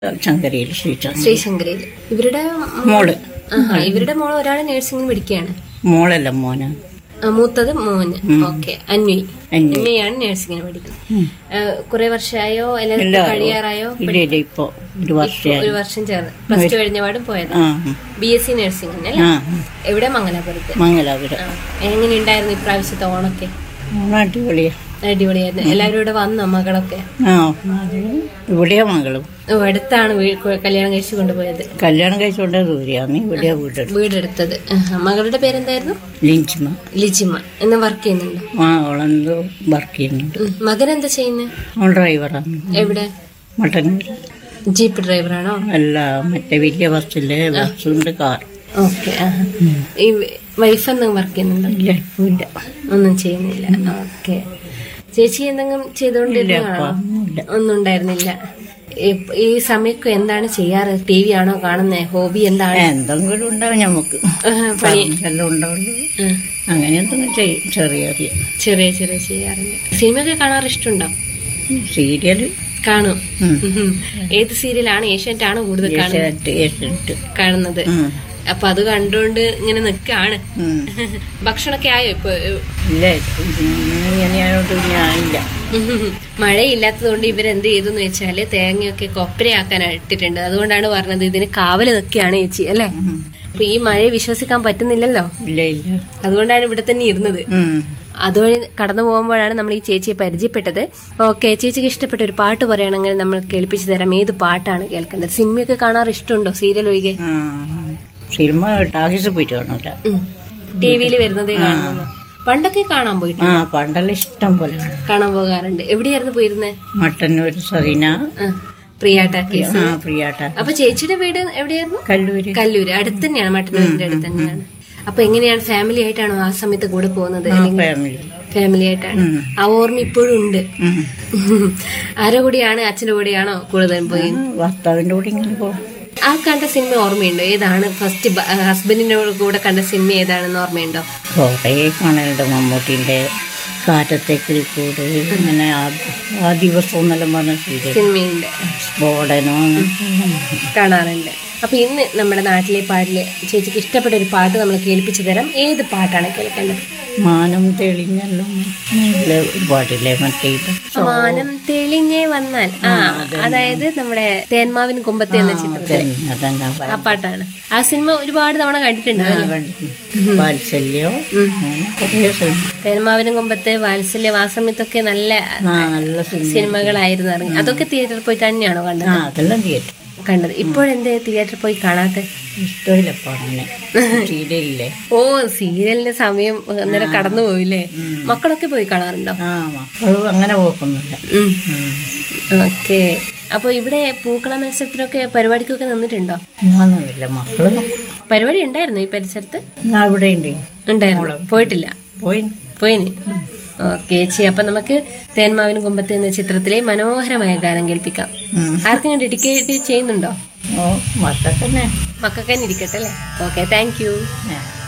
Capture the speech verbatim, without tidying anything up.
ശങ്കരയിൽ ശ്രീശങ്കര ശ്രീശങ്കരയിൽ. ഇവരുടെ മോള് ഇവരുടെ മോള് ഒരാൾ നഴ്സിംഗിന് പഠിക്കുകയാണ്. മോളല്ല മോന. മൂത്തത് മോന്. ഓക്കെ. അന്വി അന്വയാണ് നഴ്സിംഗിന് പഠിക്കുന്നത്. കുറെ വർഷമായോ അല്ലെങ്കിൽ കഴിയാറായോ? ഇല്ല, ഇപ്പൊ ഒരു വർഷം ഒരു വർഷം ചേർന്ന് പ്ലസ് ടു കഴിഞ്ഞ പാടും പോയത്. ബി എസ് സി നഴ്സിംഗ് അല്ലേ? എവിടെ? മംഗലാപുരത്ത്. മംഗലാപുരം. എങ്ങനെയുണ്ടായിരുന്നു ഇപ്രാവശ്യത്തെ ഓണൊക്കെ? അടിപൊളിയാ. അടിപൊളിയായിരുന്നു. എല്ലാവരും ഇവിടെ വന്നോ മകളൊക്കെ? ആ, ഇവിടെയാ മകളും. ഓ, അടുത്താണ് കല്യാണം കഴിച്ചു കൊണ്ടുപോയത്? കല്യാണം കഴിച്ചുകൊണ്ടേ ദൂരെയാണ്. ഇവിടെയാ വീടെടുത്ത് വീടെടുത്തത്. മകളുടെ പേരെന്തായിരുന്നു? ലിഞ്ചിമ. ലിജിമ. എന്ന് വർക്ക് ചെയ്യുന്നുണ്ടോ? ആ, അവളെന്തോ വർക്ക് ചെയ്യുന്നുണ്ട്. മകൻ എന്താ ചെയ്യുന്നത്? അവൾ ഡ്രൈവറാണ്. എവിടെ? മട്ടന്നൂർ. ജീപ്പ് ഡ്രൈവറാണോ? അല്ല, മറ്റേ വലിയ ബസ്സിലെ ബസ്സുണ്ട്, കാർ. ഓക്കെ. ഈ വൈഫ് എന്തെങ്കിലും വർക്ക് ചെയ്യുന്നുണ്ടോ? ഇല്ല, ഇപ്പൊ ഇല്ല, ഒന്നും ചെയ്യുന്നില്ല. ഓക്കെ. ചേച്ചി എന്തെങ്കിലും ചെയ്തോണ്ടിരുന്നതാണോ? ഒന്നും ഉണ്ടായിരുന്നില്ല. ഈ സമയത്ത് എന്താണ് ചെയ്യാറ്? ടി വി ആണോ കാണുന്നത്? ഹോബി എന്താണ്? എന്തെങ്കിലും ഉണ്ടാവും ഞമ്മക്ക്, എല്ലാം ഉണ്ടാവുള്ളൂ. അങ്ങനെ എന്തെങ്കിലും ചെയ്യും, ചെറിയ ചെറിയ ചെറിയ ചെറിയ ചെയ്യാറുണ്ട്. സിനിമയൊക്കെ കാണാറ് ഇഷ്ടമുണ്ടോ? സീരിയല് കാണും. ഏത് സീരിയലാണ്? ഏഷ്യാനെറ്റ് ആണോ കൂടുതൽ കാണുന്നത്? അപ്പൊ അത് കണ്ടുകൊണ്ട് ഇങ്ങനെ നിക്കാണ്. ഭക്ഷണമൊക്കെ ആയോ ഇപ്പൊ? ഇല്ല, ഇല്ല. മഴയില്ലാത്തത് കൊണ്ട് ഇവരെന്ത് ചെയ്തെന്ന് വെച്ചാല് തേങ്ങയൊക്കെ കൊപ്പരയാക്കാൻ ഇട്ടിട്ടുണ്ട്. അതുകൊണ്ടാണ് പറഞ്ഞത് ഇതിന് കാവല് നിൽക്കുകയാണ് ചേച്ചി, അല്ലേ? അപ്പൊ ഈ മഴയെ വിശ്വസിക്കാൻ പറ്റുന്നില്ലല്ലോ. ഇല്ല ഇല്ല. അതുകൊണ്ടാണ് ഇവിടെ തന്നെ ഇരുന്നത്. അതുവഴി കടന്നു പോകുമ്പോഴാണ് നമ്മൾ ഈ ചേച്ചിയെ പരിചയപ്പെട്ടത്. ഓക്കെ, ചേച്ചിക്ക് ഇഷ്ടപ്പെട്ട ഒരു പാട്ട് പറയുകയാണെങ്കിൽ നമ്മൾ കേൾപ്പിച്ചു തരാം. ഏത് പാട്ടാണ് കേൾക്കേണ്ടത്? സിനിമയൊക്കെ കാണാറ് ഇഷ്ടമുണ്ടോ? സീരിയൽ ഒഴികെ? സിനിമ ടാക്കീസ് പോയിട്ട് കാണൂല, ടി വിയിൽ വരുന്നതേ കാണുന്നു. പണ്ടൊക്കെ കാണാൻ പോയിട്ട്? ആ, പണ്ടെല്ലാം ഇഷ്ടം പോലെ കാണാൻ പോകാറുണ്ട്. എവിടെയായിരുന്നു പോയിരുന്നത്? മട്ടന്നൂർ സറീന, പ്രിയ ടാക്കീസ്. പ്രിയ ടാക്കീസ്. അപ്പൊ ചേച്ചിയുടെ വീട് എവിടെയായിരുന്നു? കല്ലൂര്. കല്ലൂര് അടുത്ത് തന്നെയാണ്, മട്ടന്നൂരിന്റെ അടുത്ത് തന്നെയാണ്. അപ്പൊ എങ്ങനെയാണ്, ഫാമിലി ആയിട്ടാണോ ആ സമയത്ത് കൂടെ പോകുന്നത്? ഫാമിലി ആയിട്ടാണ്. ആ ഓർമ്മ ഇപ്പോഴും ഉണ്ട്. ആരുടെ കൂടെയാണ്? അച്ഛന്റെ കൂടെയാണോ കൂടുതലും പോയി? ഭർത്താവിന്റെ കൂടെ ഇങ്ങനെ പോകും. ആ കണ്ട സിനിമ ഓർമ്മയുണ്ടോ? ഏതാണ് ഫസ്റ്റ് ഹസ്ബൻഡിന്റെ കൂടെ കണ്ട സിനിമ ഏതാണെന്ന് ഓർമ്മയുണ്ടോ? കുറേ കാണലുണ്ട്. മമ്മൂട്ടിന്റെ കാറ്റത്തേക്ക് കൂടെ, അങ്ങനെ ആ ദിവസം എന്നെല്ലാം പറഞ്ഞ സിനിമയുണ്ട്. സ്ഫോടനോ കാണാറുണ്ട്. അപ്പൊ ഇന്ന് നമ്മുടെ നാട്ടിലെ പാട്ടില് ചേച്ചിക്ക് ഇഷ്ടപ്പെട്ട ഒരു പാട്ട് നമ്മൾ കേൾപ്പിച്ചു തരാം. ഏത് പാട്ടാണ് കേൾക്കേണ്ടത്? മാനം തെളിഞ്ഞല്ലോ പാട്ടില്ലേ, മറ്റേ മാനം തെളിഞ്ഞേ വന്നാൽ. ആ, അതായത് നമ്മുടെ തേന്മാവിൻ കൊമ്പത്തെ എന്ന ചിത്രത്തിൽ ആ പാട്ടാണ്. ആ സിനിമ ഒരുപാട് തവണ കണ്ടിട്ടുണ്ട്. വാത്സല്യോ, തേന്മാവിനും കൊമ്പത്തെ, വാത്സല്യം, ആ സമയത്തൊക്കെ നല്ല നല്ല സിനിമകളായിരുന്നു ഇറങ്ങി. അതൊക്കെ തിയേറ്ററിൽ പോയി തന്നെയാണോ കണ്ടത്? അതെല്ലാം തിയേറ്റർ കണ്ടത്. ഇപ്പോഴെന്തേ തിയേറ്ററിൽ പോയി കാണാത്ത? ഇഷ്ടമില്ല. സീരിയലില്ലേ? ഓ, സീരിയലിന്റെ സമയം അന്നേരം കടന്നു പോയില്ലേ? മക്കളൊക്കെ പോയി കാണാറുണ്ടോ? ആ, മക്കളും അങ്ങനെ പോക്കൊന്നുമില്ല. ഓക്കെ. അപ്പൊ ഇവിടെ പൂക്കള മത്സരത്തിനൊക്കെ പരിപാടിക്കൊക്കെ നിന്നിട്ടുണ്ടോ? ഒന്നുമില്ല. മക്കള് പരിപാടി ഉണ്ടായിരുന്നു ഈ പരിസരത്ത്? ഇവിടെ ഉണ്ടായിരുന്നു. പോയിട്ടില്ല? പോയി പോയിന്. ഓക്കെ ചേച്ചി, അപ്പൊ നമുക്ക് തേന്മാവിനും കൊമ്പത്തെ എന്ന ചിത്രത്തിലെ മനോഹരമായ ഗാനം കേൾപ്പിക്കാം. ആർക്കെങ്കിലും ഡെഡിക്കേറ്റ് ചെയ്യുന്നുണ്ടോ? മക്കൾക്ക് തന്നെ മക്കൾക്ക് തന്നെ ഇരിക്കട്ടെ അല്ലേ? Okay, thank you.